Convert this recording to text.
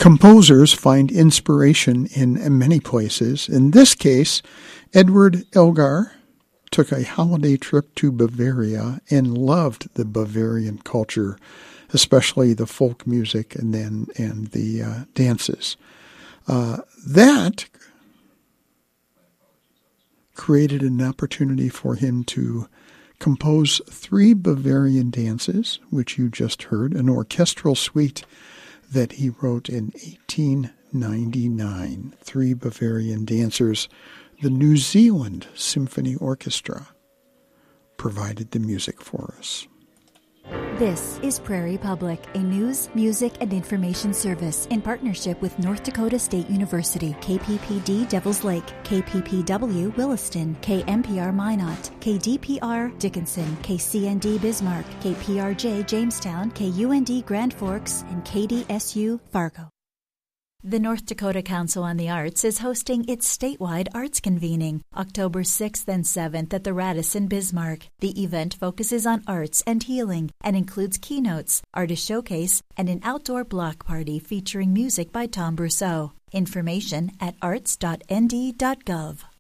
Composers find inspiration in many places. In this case, Edward Elgar took a holiday trip to Bavaria and loved the Bavarian culture, especially the folk music and the dances. That created an opportunity for him to compose 3 Bavarian dances, which you just heard, an orchestral suite that he wrote in 1899. 3 Bavarian dancers. The New Zealand Symphony Orchestra provided the music for us. This is Prairie Public, a news, music, and information service in partnership with North Dakota State University, KPPD Devils Lake, KPPW Williston, KMPR Minot, KDPR Dickinson, KCND Bismarck, KPRJ Jamestown, KUND Grand Forks, and KDSU Fargo. The North Dakota Council on the Arts is hosting its statewide arts convening October 6th and 7th at the Radisson Bismarck. The event focuses on arts and healing and includes keynotes, artist showcase, and an outdoor block party featuring music by Tom Brousseau. Information at arts.nd.gov.